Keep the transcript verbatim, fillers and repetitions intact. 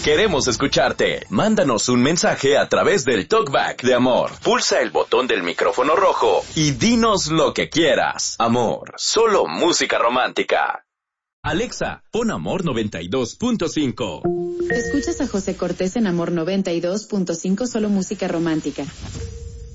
Queremos escucharte. Mándanos un mensaje a través del Talkback de Amor. Pulsa el botón del micrófono rojo y dinos lo que quieras. Amor, solo música romántica. Alexa, pon Amor noventa y dos punto cinco. Escuchas a José Cortés en Amor noventa y dos punto cinco, solo música romántica.